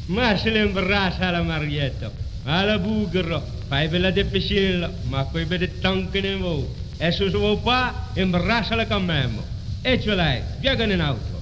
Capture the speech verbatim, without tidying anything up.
Ma se l'imbraccia alla Marietta, alla bugro, fai bella de piscina, ma poi vede tanche ne vo. E se vuoi pas, imbracciala quand même. E ce l'hai, vieni in auto.